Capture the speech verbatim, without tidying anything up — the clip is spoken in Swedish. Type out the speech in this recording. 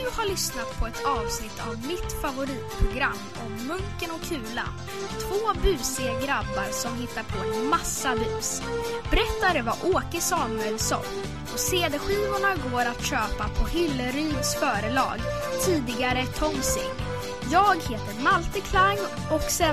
har lyssnat på ett avsnitt av mitt favoritprogram om Munken och Kula. Två busiga grabbar som hittar på en massa bus. Berättare var Åke Samuelsson och C D-skivorna går att köpa på Hilleryds förlag, tidigare Tonsing. Jag heter Malte Klang och sen